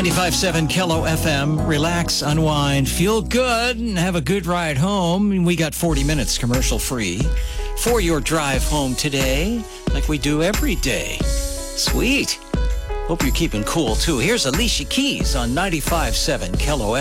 95.7 Kello FM. Relax, unwind, feel good, and have a good ride home. We got 40 minutes commercial-free for your drive home today, like we do every day. Sweet. Hope you're keeping cool, too. Here's Alicia Keys on 95.7 Kello